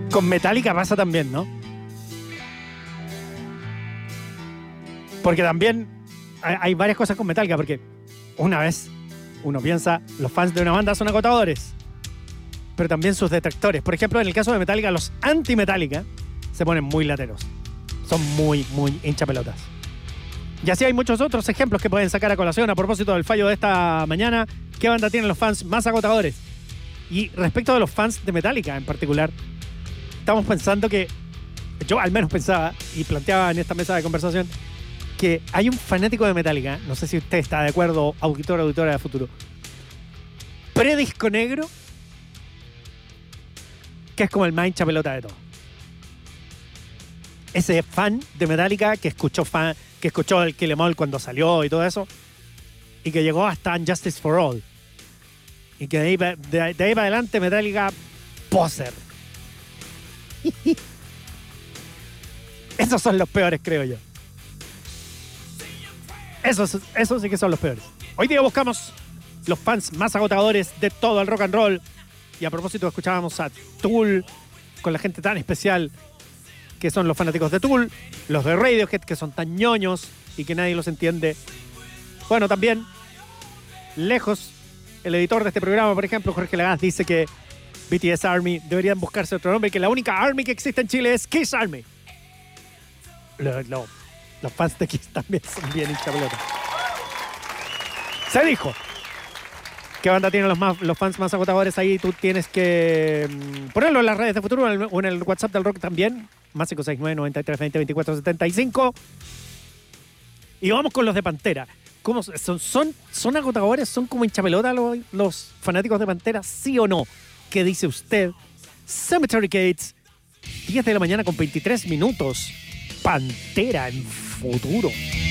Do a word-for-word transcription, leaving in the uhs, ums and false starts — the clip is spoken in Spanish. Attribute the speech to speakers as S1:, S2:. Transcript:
S1: Con Metallica pasa también, ¿no? Porque también hay, hay varias cosas con Metallica, porque una vez uno piensa, los fans de una banda son agotadores, pero también sus detractores. Por ejemplo, en el caso de Metallica, los anti-Metallica se ponen muy lateros. Son muy, muy hinchapelotas. Y así hay muchos otros ejemplos que pueden sacar a colación a propósito del fallo de esta mañana. ¿Qué banda tienen los fans más agotadores? Y respecto de los fans de Metallica en particular, estamos pensando que, yo al menos pensaba y planteaba en esta mesa de conversación, que hay un fanático de Metallica, no sé si usted está de acuerdo, auditor o auditora de futuro, predisco negro, que es como el más hincha pelota de todo. Ese fan de Metallica que escuchó fan, que escuchó el Kill 'Em All cuando salió y todo eso, y que llegó hasta Justice for All. Y que de ahí, de, de ahí para adelante Metallica poser. Esos son los peores, creo yo. Esos, esos sí que son los peores. Hoy día buscamos los fans más agotadores de todo el rock and roll. Y a propósito, escuchábamos a Tool con la gente tan especial que son los fanáticos de Tool, los de Radiohead que son tan ñoños y que nadie los entiende. Bueno, también, lejos, el editor de este programa, por ejemplo, Jorge Lagaz, dice que B T S Army deberían buscarse otro nombre y que la única Army que existe en Chile es Kiss Army. Lo, lo, los fans de Kiss también son bien hinchapelotas. Se dijo. ¿Qué banda tienen los, más, los fans más agotadores ahí? Tú tienes que mmm, ponerlo en las redes de Futuro o en, el, o en el WhatsApp del Rock también. Más cinco seis nueve, noventa y tres, veinte, veinticuatro, setenta y cinco. Y vamos con los de Pantera. ¿Cómo son, son, son agotadores? ¿Son como hinchapelota los, los fanáticos de Pantera? ¿Sí o no? ¿Qué dice usted? Cemetery Gates, diez de la mañana con veintitrés minutos. Pantera en Futuro.